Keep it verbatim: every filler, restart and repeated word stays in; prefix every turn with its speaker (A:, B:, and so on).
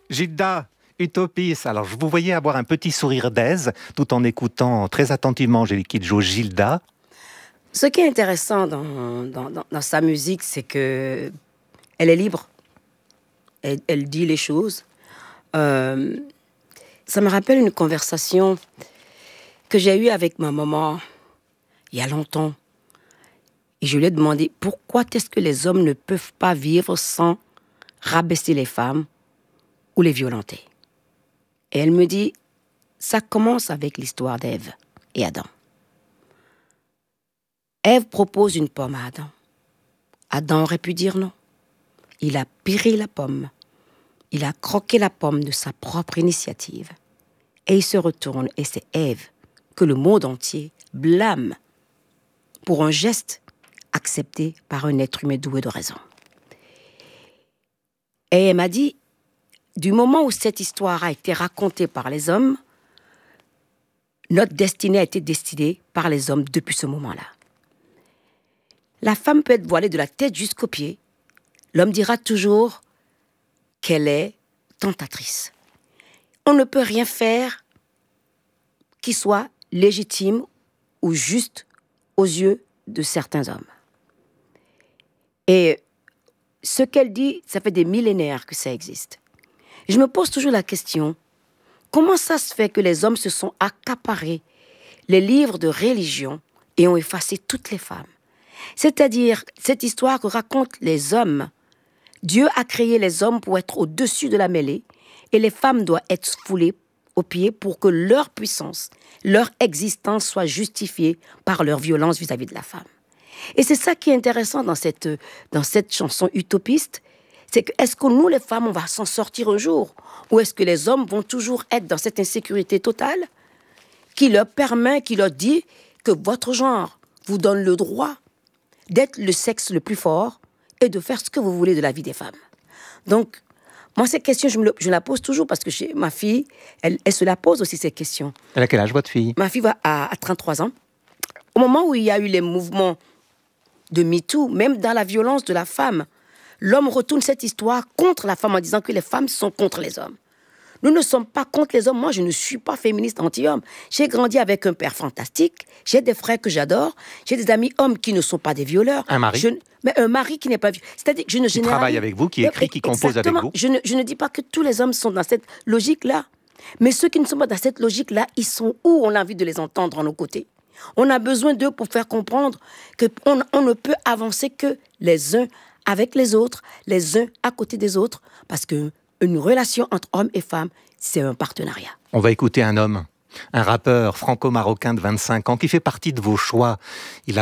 A: Gilda, Utopis. Alors, je vous voyais avoir un petit sourire d'aise tout en écoutant très attentivement Angélique Kidjo, Gilda.
B: Ce qui est intéressant dans, dans, dans, dans sa musique, c'est que elle est libre. Elle, elle dit les choses. Euh, ça me rappelle une conversation que j'ai eue avec ma maman il y a longtemps. Et je lui ai demandé pourquoi est-ce que les hommes ne peuvent pas vivre sans rabaisser les femmes ou les violenter. Et elle me dit, ça commence avec l'histoire d'Ève et Adam. Ève propose une pomme à Adam. Adam aurait pu dire non. Il a piré la pomme. Il a croqué la pomme de sa propre initiative. Et il se retourne et c'est Ève que le monde entier blâme pour un geste accepté par un être humain doué de raison. Et elle m'a dit, du moment où cette histoire a été racontée par les hommes, notre destinée a été destinée par les hommes depuis ce moment-là. La femme peut être voilée de la tête jusqu'aux pieds. L'homme dira toujours qu'elle est tentatrice. On ne peut rien faire qui soit légitime ou juste aux yeux de certains hommes. Et ce qu'elle dit, ça fait des millénaires que ça existe. Je me pose toujours la question, comment ça se fait que les hommes se sont accaparés les livres de religion et ont effacé toutes les femmes? C'est-à-dire, cette histoire que racontent les hommes, Dieu a créé les hommes pour être au-dessus de la mêlée et les femmes doivent être foulées aux pieds pour que leur puissance, leur existence soit justifiée par leur violence vis-à-vis de la femme. Et c'est ça qui est intéressant dans cette, dans cette chanson utopiste, c'est que est-ce que nous, les femmes, on va s'en sortir un jour? Ou est-ce que les hommes vont toujours être dans cette insécurité totale qui leur permet, qui leur dit que votre genre vous donne le droit d'être le sexe le plus fort et de faire ce que vous voulez de la vie des femmes. Donc, moi, ces questions, je me, je la pose toujours parce que chez ma fille, elle, elle se la pose aussi, ces questions.
A: Elle a quel âge, votre fille?
B: Ma fille va à, à trente-trois ans. Au moment où il y a eu les mouvements de MeToo, même dans la violence de la femme, l'homme retourne cette histoire contre la femme en disant que les femmes sont contre les hommes. Nous ne sommes pas contre les hommes. Moi, je ne suis pas féministe anti-homme. J'ai grandi avec un père fantastique. J'ai des frères que j'adore. J'ai des amis hommes qui ne sont pas des violeurs.
A: Un mari
B: je, Mais un mari qui n'est pas violeur. C'est-à-dire que je ne
A: Qui travaille avec vous, qui écrit, qui compose avec vous.
B: Je ne, je ne dis pas que tous les hommes sont dans cette logique-là. Mais ceux qui ne sont pas dans cette logique-là, ils sont où? On a envie de les entendre à nos côtés. On a besoin d'eux pour faire comprendre qu'on on ne peut avancer que les uns avec les autres, les uns à côté des autres, parce qu'une relation entre hommes et femmes, c'est un partenariat.
A: On va écouter un homme, un rappeur franco-marocain de vingt-cinq ans qui fait partie de vos choix. Il a